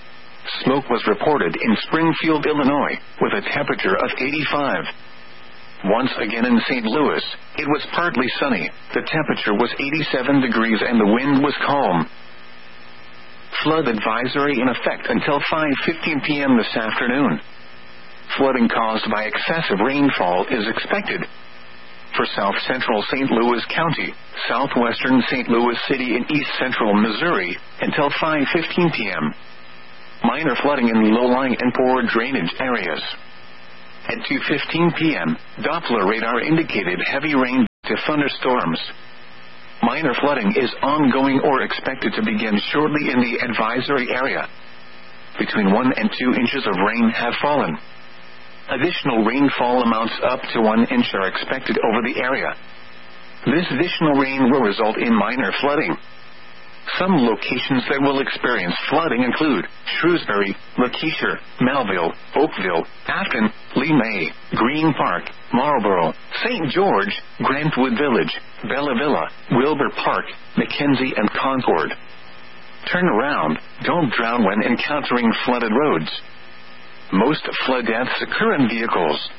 Smoke was reported in Springfield, Illinois, with a temperature of eighty-five. Once again in Saint Louis, it was partly sunny, the temperature was eighty-seven degrees and the wind was calm. Flood advisory in effect until five fifteen p.m. this afternoon. Flooding caused by excessive rainfall is expected for south-central Saint Louis County, southwestern Saint Louis City and east-central Missouri until five fifteen p.m. Minor flooding in low-lying and poor drainage areas. At two fifteen p.m., Doppler radar indicated heavy rain to thunderstorms. Minor flooding is ongoing or expected to begin shortly in the advisory area. Between one and two inches of rain have fallen. Additional rainfall amounts up to one inch are expected over the area. This additional rain will result in minor flooding. Some locations that will experience flooding include Shrewsbury, Lakeisha, Melville, Oakville, Afton, Lee May, Green Park, Marlboro, Saint George, Grantwood Village, Bella Villa, Wilbur Park, Mackenzie and Concord. Turn around, don't drown when encountering flooded roads. Most flood deaths occur in vehicles.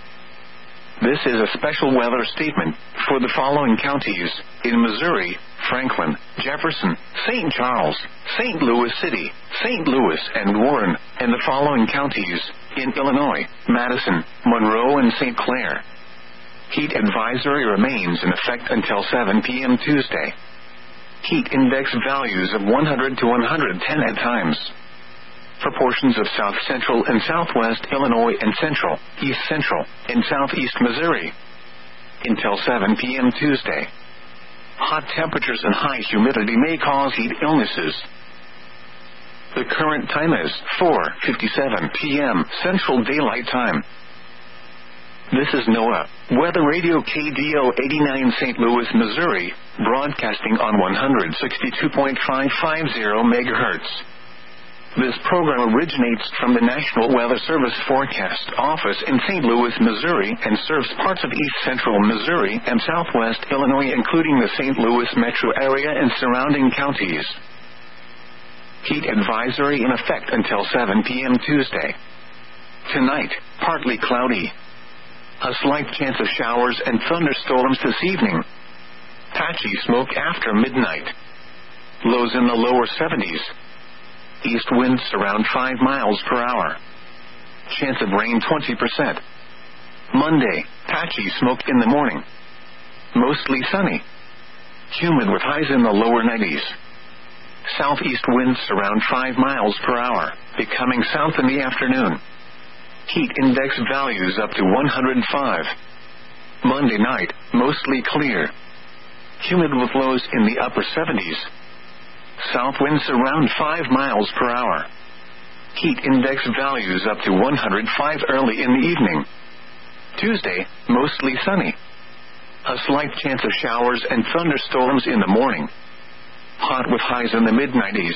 This is a special weather statement for the following counties in Missouri: Franklin, Jefferson, Saint Charles, Saint Louis City, Saint Louis and Warren, and the following counties in Illinois: Madison, Monroe and Saint Clair. Heat advisory remains in effect until seven p.m. Tuesday. Heat index values of one hundred to one hundred ten at times. For portions of south-central and southwest Illinois and central, east-central, and southeast Missouri. Until seven p.m. Tuesday. Hot temperatures and high humidity may cause heat illnesses. The current time is four fifty-seven p.m. Central Daylight Time. This is NOAA Weather Radio K D O eighty-nine Saint Louis, Missouri, broadcasting on one sixty-two point five five zero megahertz. This program originates from the National Weather Service Forecast Office in Saint Louis, Missouri, and serves parts of east-central Missouri and southwest Illinois, including the Saint Louis metro area and surrounding counties. Heat advisory in effect until seven p.m. Tuesday. Tonight, partly cloudy. A slight chance of showers and thunderstorms this evening. Patchy smoke after midnight. Lows in the lower seventies. East winds around five miles per hour. Chance of rain twenty percent. Monday, patchy smoke in the morning. Mostly sunny. Humid with highs in the lower nineties. Southeast winds around five miles per hour, becoming south in the afternoon. Heat index values up to one hundred five. Monday night, mostly clear. Humid with lows in the upper seventies. South winds around five miles per hour. Heat index values up to one hundred five early in the evening. Tuesday, mostly sunny. A slight chance of showers and thunderstorms in the morning. Hot with highs in the mid nineties.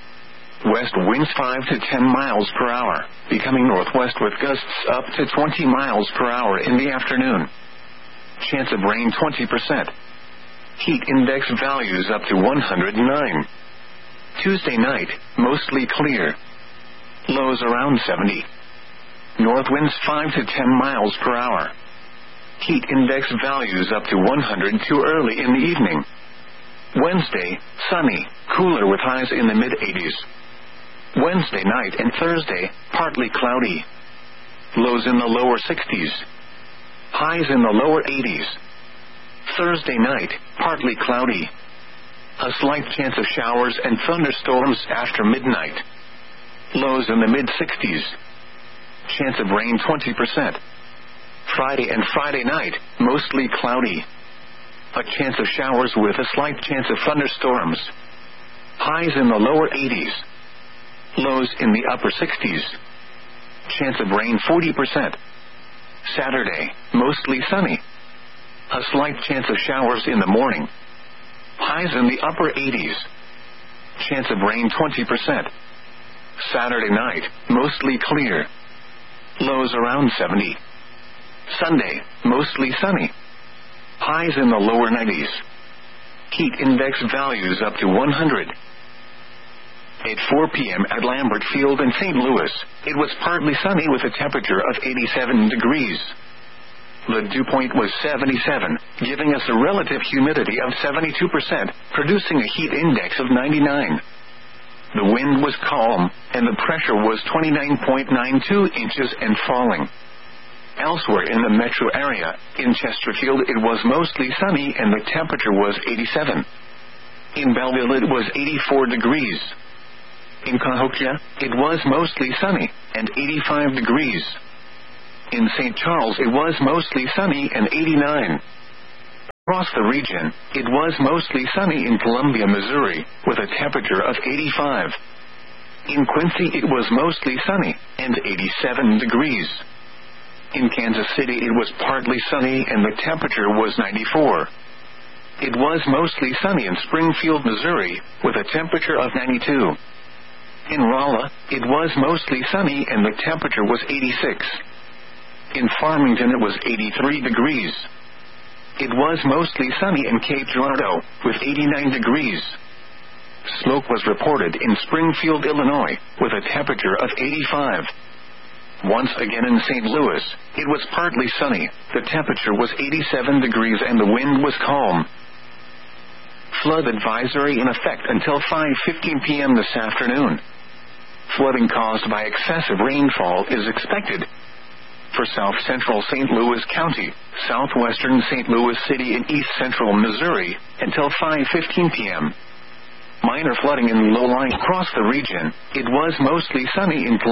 West winds five to ten miles per hour, becoming northwest with gusts up to twenty miles per hour in the afternoon. Chance of rain twenty percent. Heat index values up to one hundred nine. Tuesday night, mostly clear. Lows around seventy. North winds five to ten miles per hour. Heat index values up to one hundred two early in the evening. Wednesday, sunny, cooler with highs in the mid eighties. Wednesday night and Thursday, partly cloudy. Lows in the lower sixties. Highs in the lower eighties. Thursday night, partly cloudy. A slight chance of showers and thunderstorms after midnight. Lows in the mid sixties. Chance of rain twenty percent. Friday and Friday night, mostly cloudy. A chance of showers with a slight chance of thunderstorms. Highs in the lower eighties. Lows in the upper sixties. Chance of rain forty percent. Saturday, mostly sunny. A slight chance of showers in the morning. Highs in the upper eighties. Chance of rain twenty percent. Saturday night, mostly clear. Lows around seventy. Sunday, mostly sunny. Highs in the lower nineties. Heat index values up to one hundred. At four p.m. at Lambert Field in Saint Louis, it was partly sunny with a temperature of eighty-seven degrees. The dew point was seventy-seven, giving us a relative humidity of seventy-two percent, producing a heat index of ninety-nine. The wind was calm, and the pressure was twenty-nine point nine two inches and falling. Elsewhere in the metro area, in Chesterfield it was mostly sunny and the temperature was eighty-seven. In Belleville it was eighty-four degrees. In Cahokia, it was mostly sunny, and eighty-five degrees. In Saint Charles it was mostly sunny and eighty-nine. Across the region, it was mostly sunny in Columbia, Missouri, with a temperature of eighty-five. In Quincy it was mostly sunny, and eighty-seven degrees. In Kansas City it was partly sunny and the temperature was ninety-four. It was mostly sunny in Springfield, Missouri, with a temperature of ninety-two. In Rolla, it was mostly sunny and the temperature was eighty-six. In Farmington it was eighty-three degrees. It was mostly sunny in Cape Girardeau, with eighty-nine degrees. Smoke was reported in Springfield, Illinois, with a temperature of eighty-five. Once again in Saint Louis, it was partly sunny, the temperature was eighty-seven degrees and the wind was calm. Flood advisory in effect until five fifteen p.m. this afternoon. Flooding caused by excessive rainfall is expected for south-central Saint Louis County, southwestern Saint Louis City and east-central Missouri, until five fifteen p.m. Minor flooding in low-lying across the region. It was mostly sunny in